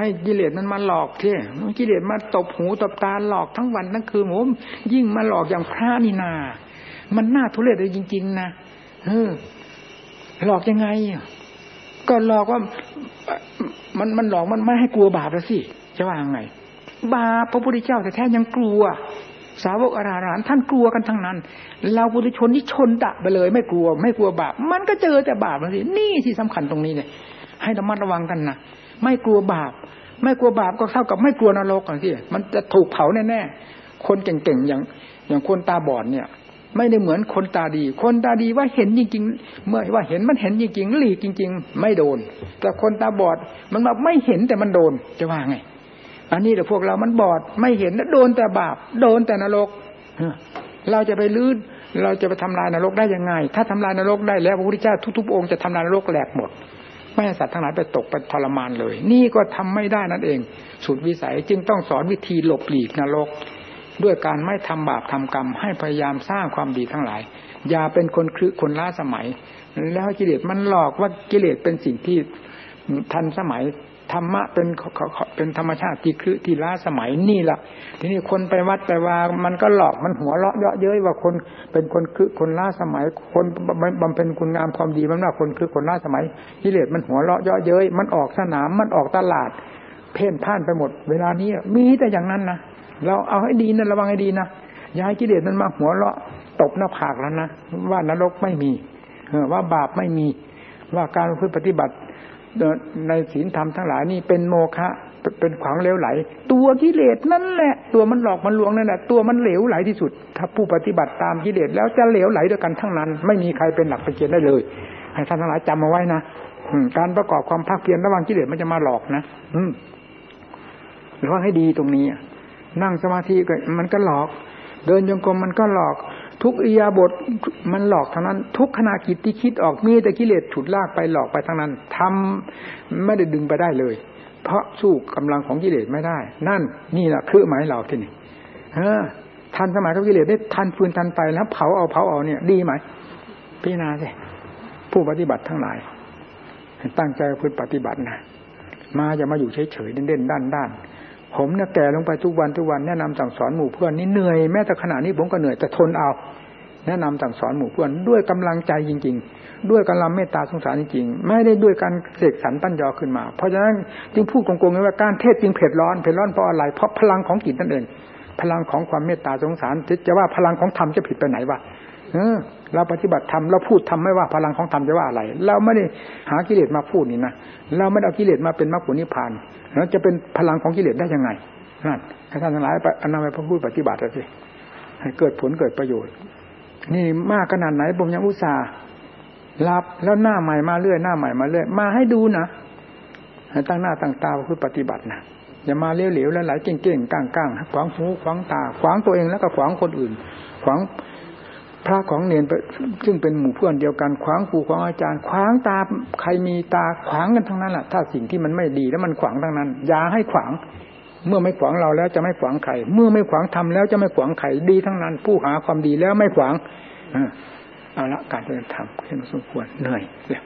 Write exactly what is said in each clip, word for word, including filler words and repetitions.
ให้กิเลสมันมาหลอกที่กิเลสมาตบหูตบตาหลอกทั้งวันทั้งคืนโหมยิ่งมาหลอกอย่างพระนี่นามันน่าทุเรศเลยจริงๆนะเออหลอกยังไงก็หลอกว่ามันมันหลอกมันไม่ให้กลัวบาปแล้วสิจะว่าไงบาปพระพุทธเจ้าแต่แท้ยังกลัวสาวกอรหันต์ท่านกลัวกันทั้งนั้นเราปุถุชนนี่ชนดะไปเลยไม่กลัวไม่กลัวบาปมันก็เจอแต่บาปสินี่ที่สำคัญตรงนี้เลยให้ระมัดระวังกันนะไม่กลัวบาปไม่กลัวบาปก็เท่ากับไม่กลัวนรกกันสิมันจะถูกเผาแน่ๆคนเก่งๆอย่างอย่างคนตาบอดเนี่ยไม่ได้เหมือนคนตาดีคนตาดีว่าเห็นจริงๆเมื่อว่าเห็นมันเห็นจริงๆหลีกจริงๆไม่โดนแต่คนตาบอดมันแบบไม่เห็นแต่มันโดนจะว่าไงอันนี้แต่พวกเรามันบอดไม่เห็นแล้วโดนแต่บาปโดนแต่นรกเราจะไปลื้อเราจะไปทำลายนรกได้ยังไงถ้าทำลายนรกได้แล้วพระพุทธเจ้าทุกๆองค์จะทำลายนรกแหลกหมดไม่ให้สัตว์ทั้งหลายไปตกไปทรมานเลยนี่ก็ทำไม่ได้นั่นเองสุดวิสัยจึงต้องสอนวิธีหลบหลีกนรกด้วยการไม่ทำบาปทำกรรมให้พยายามสร้างความดีทั้งหลายอย่าเป็นคนคลึคนล้าสมัยแล้วกิเลสมันหลอกว่ากิเลสเป็นสิ่งที่ทันสมัยธรรมะเป็นเป็นธรรมชาติที่คลึที่ล้าสมัยนี่แหละทีนี้คนไปวัดไปว่ามันก็หลอกมันหัวเราะเยาะเย้ยว่าคนเป็นคนคลึคนล้าสมัยคนบำเพ็ญคุณงามความดีมันว่าคนคลึคนล้าสมัยกิเลสมันหัวเราะเยาะเย้ยมันออกสนามมันออกตลาดเพ่นพ่านไปหมดเวลานี้มีแต่อย่างนั้นนะเราเอาให้ดีนะระวังให้ดีนะอย่าให้กิเลสมันมาหัวเราะตบหน้าผากแล้วนะว่านรกไม่มีว่าบาปไม่มีว่าการปฏิบัติในศีลธรรมทั้งหลายนี่เป็นโมฆะเป็นขวางเหลวไหลตัวกิเลสนั่นแหละตัวมันหลอกมันลวงนั่นแหละตัวมันเหลวไหลที่สุดถ้าผู้ปฏิบัติตามกิเลสแล้วจะเหลวไหลด้วยกันทั้งนั้นไม่มีใครเป็นหลักเป็นเกณฑ์ได้เลยให้ท่านทั้งหลายจำเอาไว้นะการประกอบความภาคเพียรระวังกิเลสมันจะมาหลอกนะอืมระวังให้ดีตรงนี้นั่งสมาธิก็มันก็หลอกเดินจงกรมมันก็หลอกทุกอิริยาบถมันหลอกทั้งนั้นทุกขณะจิตที่คิดออกมีแต่กิเลสฉุดลากไปหลอกไปทั้งนั้นทำไม่ได้ดึงไปได้เลยเพราะสู้กำลังของกิเลสไม่ได้นั่นนี่แหละคือหมายเราที่นี่เออทันสมัยกับกิเลสได้ทันฟืนทันไฟแล้วเผาเอาเผาเอาเนี่ยดีไหมพิจารณาสิผู้ปฏิบัติทั้งหลายตั้งใจพึ่งปฏิบัตินะมาอย่ามาอยู่เฉยๆเด่นๆด้านๆผมเนี่ยแก่ลงไปทุกวันทุกวันแนะนำสั่งสอนหมู่เพื่อนนี่เหนื่อยแม้แต่ขณะนี้ผมก็เหนื่อยแต่ทนเอาแนะนำสั่งสอนหมู่เพื่อนด้วยกำลังใจจริงๆด้วยกำลังเมตตาสงสารจริงๆไม่ได้ด้วยการเสกสรรปั้นยอขึ้นมาเพราะฉะนั้นจึงพูดโกงๆเลยว่าการเทศจึงเผ็ดร้อนเผ็ดร้อนเพราะอะไรเพราะพลังของจิตนั่นเองพลังของความเมตตาสงสารจะว่าพลังของธรรมจะผิดไปไหนวะเออเราปฏิบัติธรรมเราพูดธรรมไม่ว่าพลังของธรรมจะว่าอะไรเราไม่ได้หากิเลสมาพูดนี่นะเราไม่ได้เอากิเลสมาเป็นมรรคผลนิพพานแล้วจะเป็นพลังของกิเลสได้ยังไงนั่นให้ท่านทั้งหลายไปนำไปพูดปฏิบัติสิให้เกิดผลเกิดประโยชน์นี่มากขนาดไหนผมยังอุตส่าห์รับแล้วหน้าใหม่มาเรื่อยหน้าใหม่มาเรื่อยมาให้ดูนะให้ตั้งหน้าตั้งตาพูดปฏิบัตินะอย่ามาเหลวๆแล้วไหลเก่งๆก้างๆขวางหูขวางตาขวางตัวเองแล้วก็ขวางคนอื่นขวางพระของเนรซึ่งเป็นหมู่เพื่อนเดียวกันขวางครูขวางอาจารย์ขวางตาใครมีตาขวางกันทั้งนั้นแหละถ้าสิ่งที่มันไม่ดีแล้วมันขวางทั้งนั้นอย่าให้ขวางเมื่อไม่ขวางเราแล้วจะไม่ขวางใครเมื่อไม่ขวางทำแล้วจะไม่ขวางใครดีทั้งนั้นผู้หาความดีแล้วไม่ขวางเอาละการจะทำให้มันสมควรเหนื่อยเนี่ย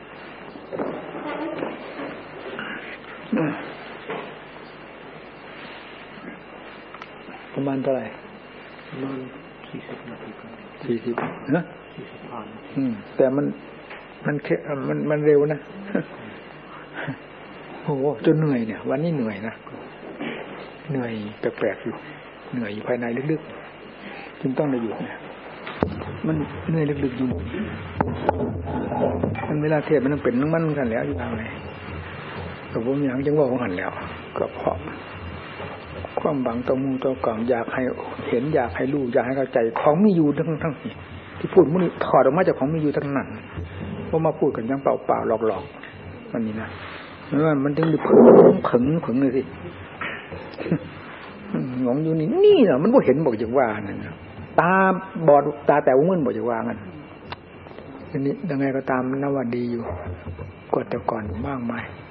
ประมาณเท่าไหร่ประมาณสี่สิบนาทีสี่สิบนะสี่สิบผ่านอืมแต่มันมันแค่มันมันเร็วนะโอ้โหจนเหนื่อยเนี่ยวันนี้เหนื่อยนะเหนื่อยแปลกๆอยู่เหนื่อยอยู่ภายในลึกๆจึงต้องได้หยุดเนี่ยมันเหนื่อยลึกๆอยู่มันเวลาเทศมันต้องเป็นมันกันแล้วอยู่ทางไหนกับผมอย่างจังว่าของหันแล้วก็เพราะความบังตะมูตะกล่องอยากให้เห็นอยากให้รู้อยากให้เข้าใจของมีอยู่ทั้งทั้งที่พูดมันถอดออกมาจากของมีอยู่ทั้งนั้นเพราะมาพูดกันยังเปล่าๆหลอกๆมันนี่นะเพราะว่ามันถึงผึ่งผึ่งผึ่งเลยสิงงอยู่นี่นี่เหรอมันบ่เห็นบอกอย่างว่านั่นตาบอดตาแต่วมึนบอกอย่างว่างั้นทีนี้ยังไงก็ตามนว่าดีอยู่กว่าแต่ก่อนบ้างไหม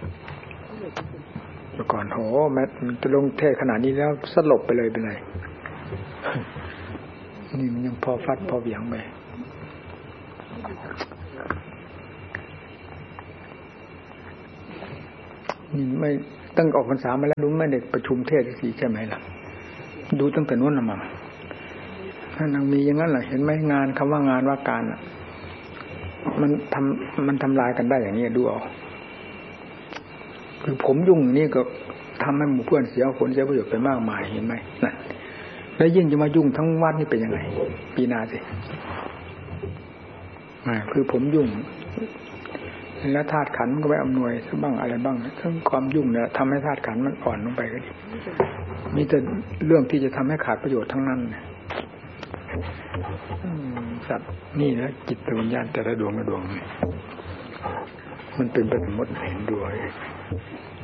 แต่ก่อนโหแม้มันจะลงเทศขนาดนี้แล้วสลบไปเลยเป็นไรนี่มันยังพอฟัดพอเหวี่ยงไปนี่ไม่ตั้งออกพรรษามาแล้วรู้ไม่ได้ประชุมเทศสีใช่ไหมล่ะดูตั้งแต่นู้นละมั้งถ้านังมีอย่างนั้นแหละเห็นไหมงานคำว่างานว่าการอ่ะมันทำมันทำลายกันได้อย่างนี้ดูเอาคือผมยุ่งนี่ก็ทำให้หมู่เพื่อนเสียผลเสียประโยชน์ไปมากมายเห็นไหมนั่นแล้วยิ่งจะมายุ่งทั้งวัดนี่เป็นยังไงปีนาสิคือผมยุ่งแล้วธาตุขันมันก็ไปอำนวยซะบ้างอะไรบ้างทั้งความยุ่งเนี่ยทำให้ธาตุขันมันอ่อนลงไปก็ดีมีแต่เรื่องที่จะทำให้ขาดประโยชน์ทั้งนั้นสัตว์นี่นะจิตวิญญาณแต่ละดวงละดวงมันเป็นไปหมดเห็นด้วย